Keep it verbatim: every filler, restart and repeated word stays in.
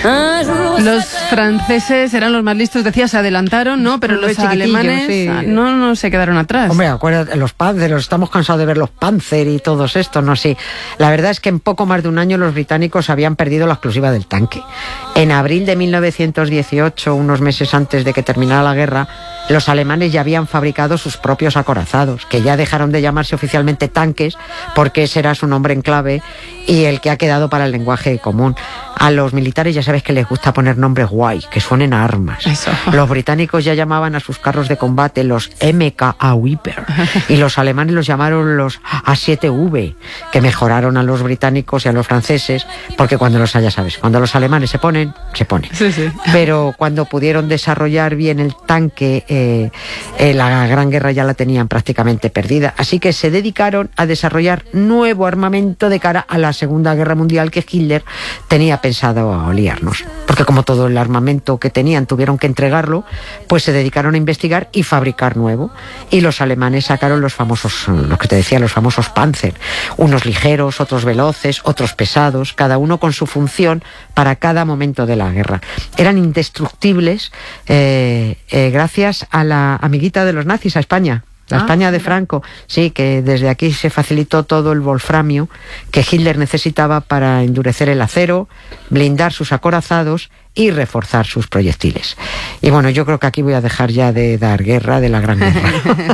Los franceses eran los más listos, decía, se adelantaron, ¿no? Pero los alemanes sí. no, no se quedaron atrás. Hombre, acuérdate, los Panzer, estamos cansados de ver los Panzer y todos estos, ¿no? Sí. La verdad es que en poco más de un año los británicos habían perdido la exclusiva del tanque. En abril de mil novecientos dieciocho, unos meses antes de que terminara la guerra, los alemanes ya habían fabricado sus propios acorazados, que ya dejaron de llamarse oficialmente tanques, porque ese era su nombre en clave y el que ha quedado para el lenguaje común. A los militares ya sabes que les gusta poner nombres guay, que suenen a armas. Eso. Los británicos ya llamaban a sus carros de combate los M K A Viper y los alemanes los llamaron los A siete V, que mejoraron a los británicos y a los franceses, porque cuando los, ya sabes, cuando los alemanes se ponen, se ponen. Sí, sí. Pero cuando pudieron desarrollar bien el tanque, eh, eh, la Gran Guerra ya la tenían prácticamente perdida. Así que se dedicaron a desarrollar nuevo armamento de cara a la Segunda Guerra Mundial que Hitler tenía pensado liarnos. Porque como todo el armamento que tenían tuvieron que entregarlo, pues se dedicaron a investigar y fabricar nuevo. Y los alemanes sacaron los famosos, lo que te decía, los famosos Panzer. Unos ligeros, otros veloces, otros pesados, cada uno con su función para cada momento de la guerra. Eran indestructibles eh, eh, gracias a la amiguita de los nazis, a España. La España de Franco, sí, que desde aquí se facilitó todo el wolframio que Hitler necesitaba para endurecer el acero, blindar sus acorazados y reforzar sus proyectiles. Y bueno, yo creo que aquí voy a dejar ya de dar guerra, de la Gran Guerra.